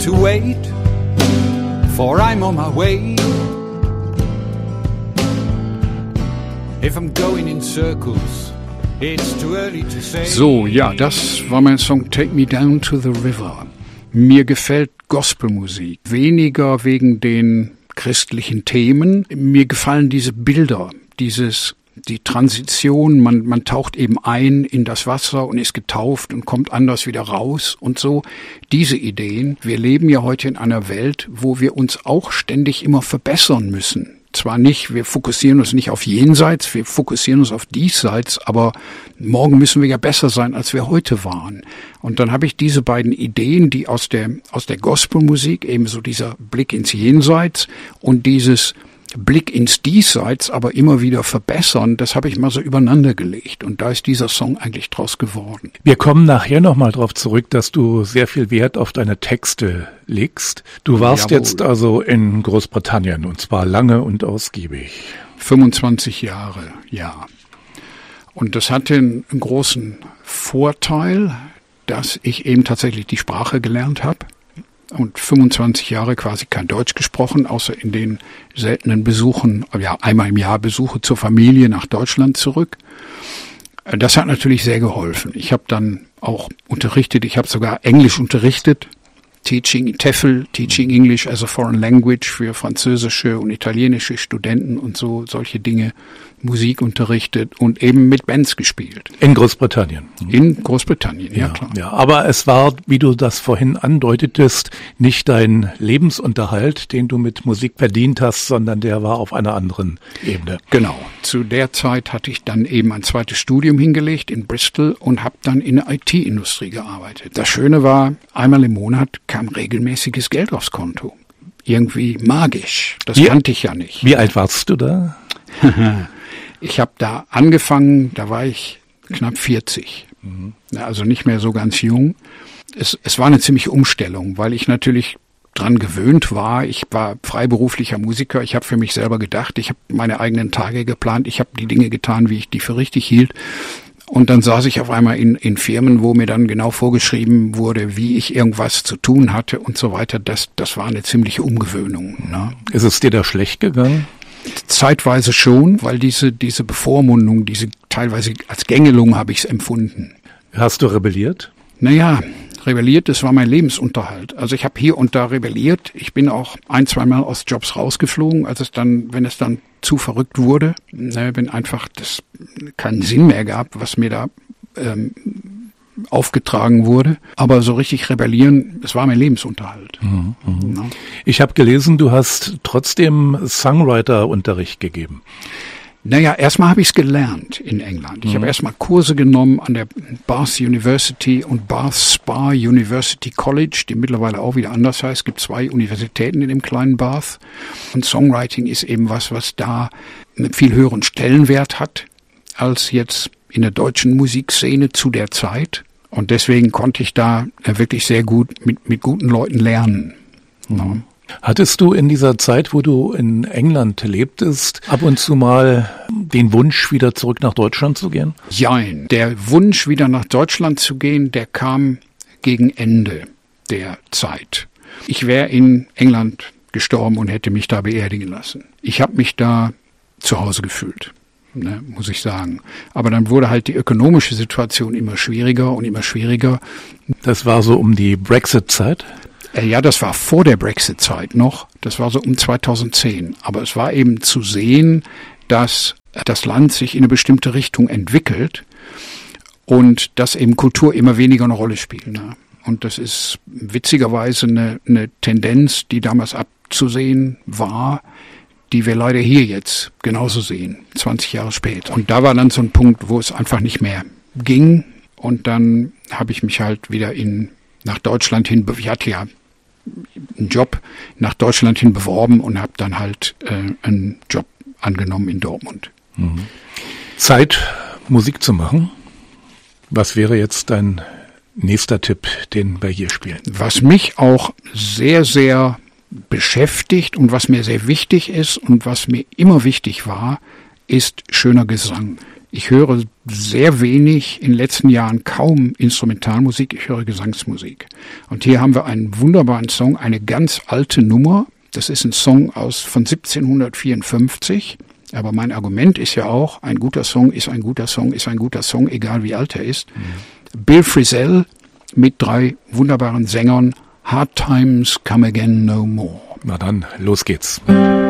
to wait, for I'm on my way. If I'm going in circles, it's too early to say. So, ja, das war mein Song Take Me Down to the River. Mir gefällt Gospelmusik, weniger wegen den christlichen Themen. Mir gefallen diese Bilder, die Transition, man taucht eben ein in das Wasser und ist getauft und kommt anders wieder raus und so. Diese Ideen. Wir leben ja heute in einer Welt, wo wir uns auch ständig immer verbessern müssen. Zwar nicht, wir fokussieren uns nicht auf Jenseits, wir fokussieren uns auf Diesseits, aber morgen müssen wir ja besser sein, als wir heute waren. Und dann habe ich diese beiden Ideen, die aus der Gospelmusik, eben so dieser Blick ins Jenseits und dieses Blick ins Diesseits, aber immer wieder verbessern, das habe ich mal so übereinander gelegt. Und da ist dieser Song eigentlich draus geworden. Wir kommen nachher nochmal drauf zurück, dass du sehr viel Wert auf deine Texte legst. Du warst jetzt also in Großbritannien, und zwar lange und ausgiebig. 25 Jahre, ja. Und das hatte einen großen Vorteil, dass ich eben tatsächlich die Sprache gelernt habe. Und 25 Jahre quasi kein Deutsch gesprochen, außer in den seltenen Besuchen, ja, einmal im Jahr Besuche zur Familie nach Deutschland zurück. Das hat natürlich sehr geholfen. Ich habe dann auch unterrichtet, ich habe sogar Englisch unterrichtet, TEFL, Teaching English as a Foreign Language für französische und italienische Studenten und so, solche Dinge, Musik unterrichtet und eben mit Bands gespielt. In Großbritannien? In Großbritannien, ja klar. Ja, aber es war, wie du das vorhin andeutetest, nicht dein Lebensunterhalt, den du mit Musik verdient hast, sondern der war auf einer anderen Ebene. Genau. Zu der Zeit hatte ich dann eben ein zweites Studium hingelegt in Bristol und habe dann in der IT-Industrie gearbeitet. Das Schöne war, einmal im Monat kam regelmäßiges Geld aufs Konto. Irgendwie magisch. Das kannte ich ja nicht. Wie alt warst du da? Ich habe da angefangen, da war ich knapp 40. Also nicht mehr so ganz jung. Es war eine ziemliche Umstellung, weil ich natürlich dran gewöhnt war. Ich war freiberuflicher Musiker. Ich habe für mich selber gedacht. Ich habe meine eigenen Tage geplant. Ich habe die Dinge getan, wie ich die für richtig hielt. Und dann saß ich auf einmal in Firmen, wo mir dann genau vorgeschrieben wurde, wie ich irgendwas zu tun hatte und so weiter. Das war eine ziemliche Umgewöhnung. Ne? Ist es dir da schlecht gegangen? Zeitweise schon, weil diese Bevormundung, diese teilweise als Gängelung habe ich es empfunden. Hast du rebelliert? Naja, rebelliert, das war mein Lebensunterhalt. Also ich habe hier und da rebelliert. Ich bin auch 1-2 Mal aus Jobs rausgeflogen, wenn es dann zu verrückt wurde, wenn einfach das keinen Sinn mehr gab, was mir da aufgetragen wurde. Aber so richtig rebellieren, es war mein Lebensunterhalt. Ja. Ich habe gelesen, du hast trotzdem Songwriter-Unterricht gegeben. Naja, erstmal habe ich es gelernt in England. Ich habe erstmal Kurse genommen an der Bath University und Bath Spa University College, die mittlerweile auch wieder anders heißt. Es gibt 2 Universitäten in dem kleinen Bath. Und Songwriting ist eben was da einen viel höheren Stellenwert hat als jetzt in der deutschen Musikszene zu der Zeit. Und deswegen konnte ich da wirklich sehr gut mit guten Leuten lernen. Ja. Hattest du in dieser Zeit, wo du in England lebtest, ab und zu mal den Wunsch, wieder zurück nach Deutschland zu gehen? Jein. Der Wunsch, wieder nach Deutschland zu gehen, der kam gegen Ende der Zeit. Ich wäre in England gestorben und hätte mich da beerdigen lassen. Ich habe mich da zu Hause gefühlt, muss ich sagen. Aber dann wurde halt die ökonomische Situation immer schwieriger und immer schwieriger. Das war so um die Brexit-Zeit? Ja, das war vor der Brexit-Zeit noch. Das war so um 2010. Aber es war eben zu sehen, dass das Land sich in eine bestimmte Richtung entwickelt und dass eben Kultur immer weniger eine Rolle spielt. Ne? Und das ist witzigerweise eine Tendenz, die damals abzusehen war, die wir leider hier jetzt genauso sehen, 20 Jahre später. Und da war dann so ein Punkt, wo es einfach nicht mehr ging. Und dann habe ich mich halt wieder nach Deutschland hin, ich hatte ja einen Job nach Deutschland hin beworben und habe dann halt einen Job angenommen in Dortmund. Zeit, Musik zu machen. Was wäre jetzt dein nächster Tipp, den wir hier spielen? Was mich auch sehr, sehr beschäftigt und was mir sehr wichtig ist und was mir immer wichtig war, ist schöner Gesang. Ich höre sehr wenig, in den letzten Jahren kaum Instrumentalmusik, ich höre Gesangsmusik. Und hier haben wir einen wunderbaren Song, eine ganz alte Nummer. Das ist ein Song von 1754. Aber mein Argument ist ja auch, ein guter Song ist ein guter Song, ist ein guter Song, egal wie alt er ist. Bill Frisell mit 3 wunderbaren Sängern, Hard Times Come Again No More. Na dann, los geht's.